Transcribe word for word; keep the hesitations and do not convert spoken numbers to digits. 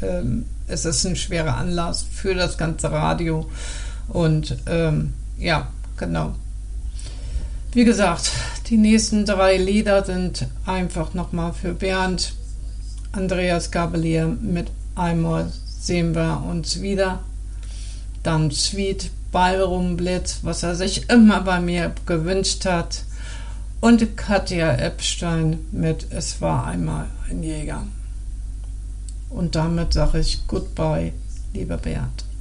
ähm, es ist ein schwerer Anlass für das ganze Radio. Und ähm, ja, genau. Wie gesagt, die nächsten drei Lieder sind einfach nochmal für Bernd, Andreas Gabalier mit Einmal sehen wir uns wieder. Dann Sweet Ballroom Blitz, was er sich immer bei mir gewünscht hat. Und Katja Epstein mit Es war einmal ein Jäger. Und damit sage ich Goodbye, lieber Bernd.